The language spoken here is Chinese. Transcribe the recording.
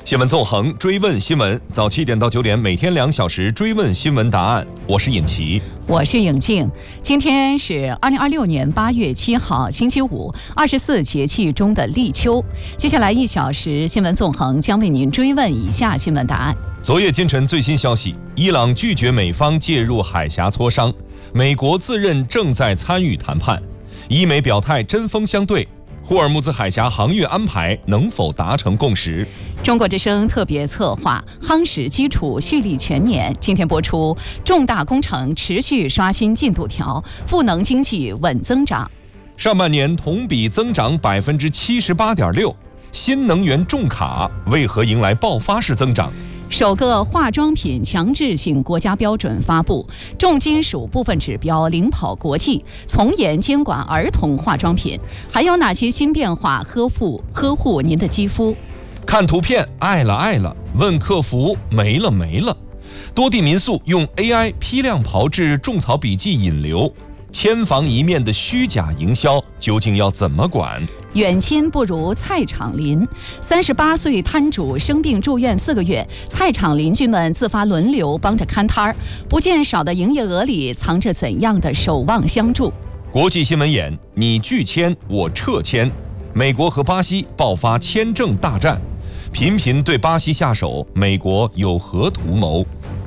新闻纵横，追问新闻，早7点到9点，每天2小时追问新闻答案。我是尹奇， 我是颖静。今天是2026年8月7号，星期五，24节气中的立秋。接下来1小时新闻纵横将为您追问以下新闻答案。 昨夜今晨最新消息，伊朗拒绝美方介入海峡磋商，美国自认正在参与谈判，伊美表态针锋相对。霍尔木兹海峡航运安排能否达成共识？ 中国之声特别策划夯实基础蓄力全年，今天播出。重大工程持续刷新进度条，赋能经济稳增长。 上半年同比增长78.6%，新能源重卡为何迎来爆发式增长？ 首个化妆品强制性国家标准发布，重金属部分指标领跑国际，从严监管儿童化妆品。还有哪些新变化呵护您的肌肤？ 看图片爱了，问客服没了。多地民宿用 AI 批量炮制种草笔记引流，千房一面的虚假营销究竟要怎么管？ 远亲不如菜场邻，38岁摊主生病住院4个月，菜场邻居们自发轮流帮着看摊儿，不见少的营业额里藏着怎样的守望相助？ 国际新闻眼，你拒签我撤签，美国和巴西爆发签证大战，频频对巴西下手，美国有何图谋？